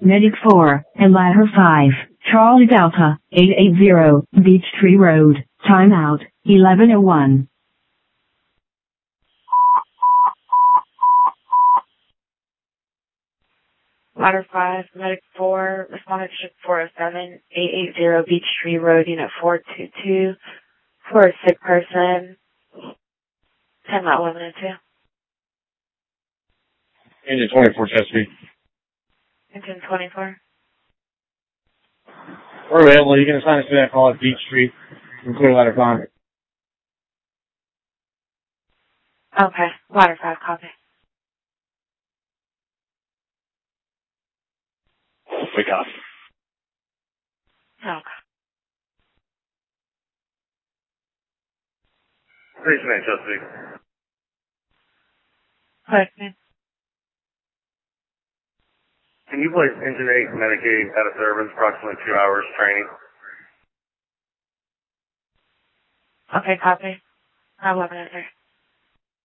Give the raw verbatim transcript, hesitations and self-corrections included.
Medic four, and Ladder five, Charlie Delta, eight eight zero, Beech Tree Road, timeout, eleven oh one. Ladder five, Medic four, responded to ship four oh seven, eight eight zero Beech Tree Road, Unit four two two, for a sick person. ten not limited to. Engine twenty-four, Chesapeake. Engine twenty-four. We're available. You can assign us to that call at Beech Street. You can clear Ladder five. Okay, Ladder five, copy. Wake up. Okay. Station eight, Chesapeake. Question. Can you place Engine eight Medicaid out of service approximately two hours training? Okay, copy. I'll have it there.